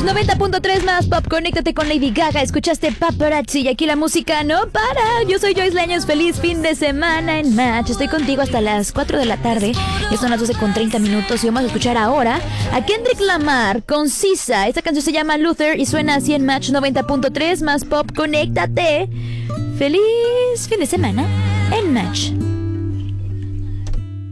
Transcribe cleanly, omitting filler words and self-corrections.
90.3 más pop, conéctate con Lady Gaga. Escuchaste Paparazzi y aquí la música no para. Yo soy Joyce Leños, feliz fin de semana en Match. Estoy contigo hasta las 4 de la tarde. Ya son las 12:30 y vamos a escuchar ahora a Kendrick Lamar con Sisa. Esta canción se llama Luther y suena así en Match 90.3 más pop, conéctate. Feliz fin de semana en Match.